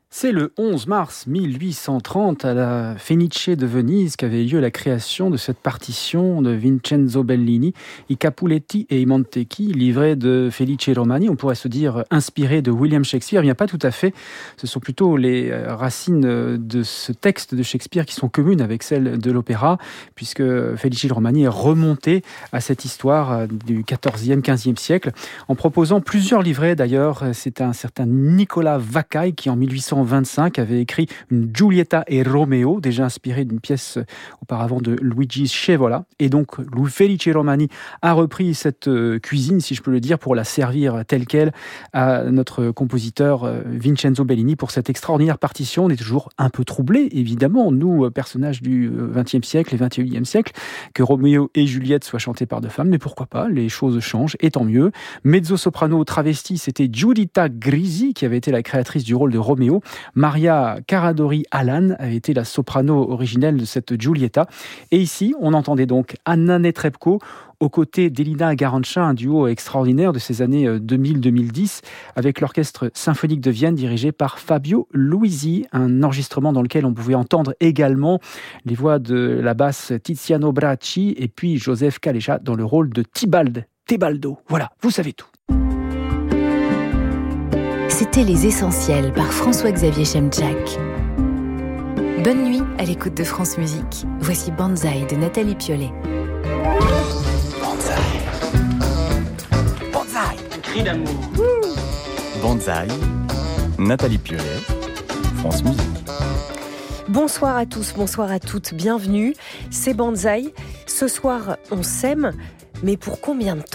C'est le 11 mars 1830 à la Fenice de Venise qu'avait lieu la création de cette partition de Vincenzo Bellini, I Capuletti et I Montecchi, livrée de Felice Romani. On pourrait se dire inspiré de William Shakespeare, bien pas tout à fait. Ce sont plutôt les racines de ce texte de Shakespeare qui sont communes avec celles de l'opéra, puisque Felice Romani est remonté à cette histoire du XIVe, XVe siècle, en proposant plusieurs livrets d'ailleurs. C'est un certain Nicolas Vacaille qui en 1825 avait écrit une Giulietta et Romeo, déjà inspirée d'une pièce auparavant de Luigi Scevola. Et donc, Felice Romani a repris cette cuisine, si je peux le dire, pour la servir telle qu'elle à notre compositeur Vincenzo Bellini pour cette extraordinaire partition. On est toujours un peu troublés, évidemment, nous, personnages du XXe siècle et XXIe siècle, que Roméo et Juliette soient chantés par deux femmes, mais pourquoi pas, les choses changent, et tant mieux. Mezzo-soprano travesti, c'était Giuditta Grisi, qui avait été la créatrice du rôle de Roméo. Maria Caradori Allan avait été la soprano originelle de cette Giulietta. Et ici, on entendait donc Anna Netrebko aux côtés d'Elina Garancha, un duo extraordinaire de ces années 2000-2010, avec l'Orchestre symphonique de Vienne dirigé par Fabio Luisi, un enregistrement dans lequel on pouvait entendre également les voix de la basse Tiziano Bracci et puis Joseph Calleja dans le rôle de Tebaldo. Voilà, vous savez tout. C'était Les Essentiels par François-Xavier Chemchak. Bonne nuit à l'écoute de France Musique. Voici Banzai de Nathalie Piollet. Banzai, un cri d'amour. Banzai, Nathalie Piollet, France Musique. Bonsoir à tous, bonsoir à toutes, bienvenue. C'est Banzai. Ce soir, on s'aime, mais pour combien de temps ?